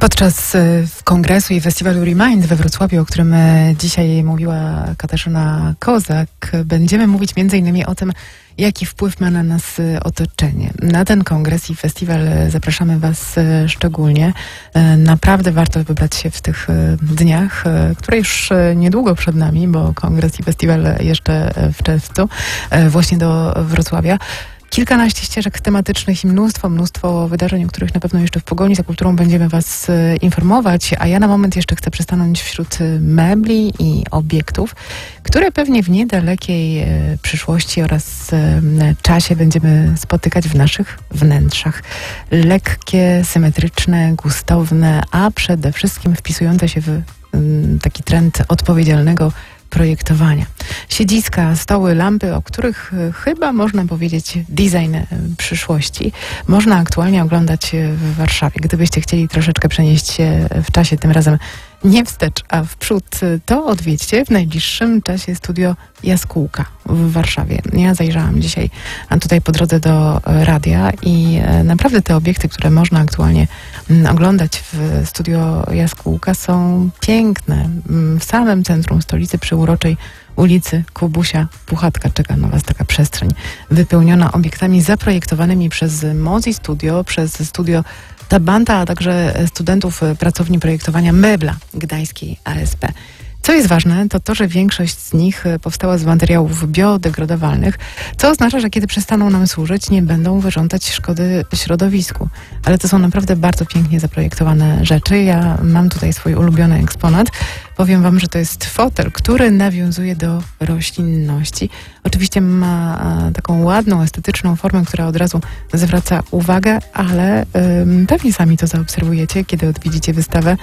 Podczas kongresu i festiwalu Remind we Wrocławiu, o którym dzisiaj mówiła Katarzyna Kozak, będziemy mówić m.in. o tym, jaki wpływ ma na nas otoczenie. Na ten kongres i festiwal zapraszamy Was szczególnie. Naprawdę warto wybrać się w tych dniach, które już niedługo przed nami, bo kongres i festiwal jeszcze w czerwcu, właśnie do Wrocławia. Kilkanaście ścieżek tematycznych i mnóstwo wydarzeń, o których na pewno jeszcze w Pogoni za Kulturą będziemy Was informować, a ja na moment jeszcze chcę przystanąć wśród mebli i obiektów, które pewnie w niedalekiej przyszłości oraz czasie będziemy spotykać w naszych wnętrzach. Lekkie, symetryczne, gustowne, a przede wszystkim wpisujące się w taki trend odpowiedzialnego projektowania. Siedziska, stoły, lampy, o których chyba można powiedzieć design przyszłości, można aktualnie oglądać w Warszawie. Gdybyście chcieli troszeczkę przenieść się w czasie, tym razem nie wstecz, a w przód, to odwiedźcie w najbliższym czasie studio Jaskółka w Warszawie. Ja zajrzałam dzisiaj tutaj po drodze do radia i naprawdę te obiekty, które można aktualnie oglądać w studio Jaskółka, są piękne. W samym centrum stolicy, przy uroczej ulicy Kubusia Puchatka czeka na Was taka przestrzeń wypełniona obiektami zaprojektowanymi przez Mozi Studio, przez studio Tabanta, a także studentów pracowni projektowania Mebla Gdańskiej ASP. Co jest ważne, to to, że większość z nich powstała z materiałów biodegradowalnych, co oznacza, że kiedy przestaną nam służyć, nie będą wyrządzać szkody środowisku. Ale to są naprawdę bardzo pięknie zaprojektowane rzeczy. Ja mam tutaj swój ulubiony eksponat. Powiem Wam, że to jest fotel, który nawiązuje do roślinności. Oczywiście ma taką ładną, estetyczną formę, która od razu zwraca uwagę, ale pewnie sami to zaobserwujecie, kiedy odwiedzicie wystawę.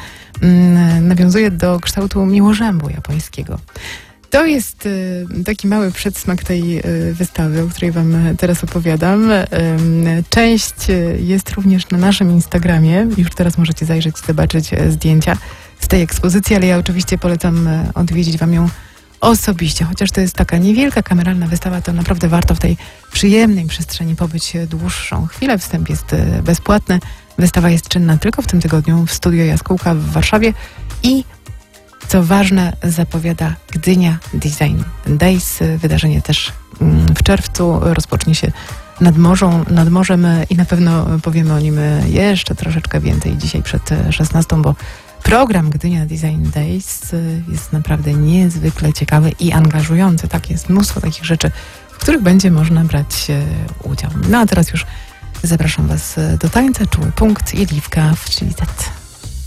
Nawiązuje do kształtu miłożębu japońskiego. To jest taki mały przedsmak tej wystawy, o której Wam teraz opowiadam. Część jest również na naszym Instagramie. Już teraz możecie zajrzeć i zobaczyć zdjęcia z tej ekspozycji, ale ja oczywiście polecam odwiedzić Wam ją osobiście. Chociaż to jest taka niewielka kameralna wystawa, to naprawdę warto w tej przyjemnej przestrzeni pobyć dłuższą chwilę. Wstęp jest bezpłatny. Wystawa jest czynna tylko w tym tygodniu w studio Jaskółka w Warszawie i co ważne, zapowiada Gdynia Design Days. Wydarzenie też w czerwcu rozpocznie się nad morzem i na pewno powiemy o nim jeszcze troszeczkę więcej dzisiaj przed 16, bo program Gdynia Design Days jest naprawdę niezwykle ciekawy i angażujący. Tak, jest mnóstwo takich rzeczy, w których będzie można brać udział. No a teraz już zapraszam Was do tańca, Czuły Punkt i Liwka w Chili Z.